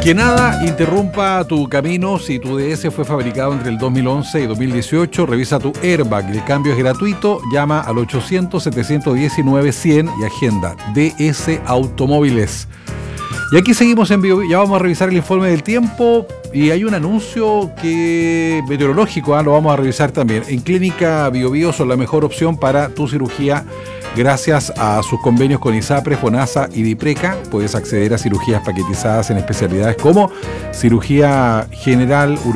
Que nada interrumpa tu camino. Si tu DS fue fabricado entre el 2011 y 2018, revisa tu airbag. El cambio es gratuito. Llama al 800-719-100 y agenda DS Automóviles. Y aquí seguimos en Bio. Ya vamos a revisar el informe del tiempo y hay un anuncio meteorológico, lo vamos a revisar también. En Clínica Bio Bio son la mejor opción para tu cirugía. Gracias a sus convenios con ISAPRE, FONASA y DIPRECA, puedes acceder a cirugías paquetizadas en especialidades como cirugía general,